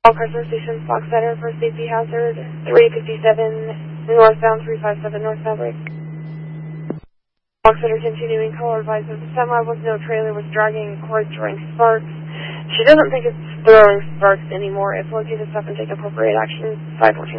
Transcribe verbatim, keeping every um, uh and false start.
All Chrysler Station, Fox Center for safety hazard, three fifty-seven northbound, three five seven northbound break. Fox Center continuing caller advised that the semi with no trailer was dragging cord throwing sparks. She doesn't think it's throwing sparks anymore. If located, stop and take appropriate action. five fourteen.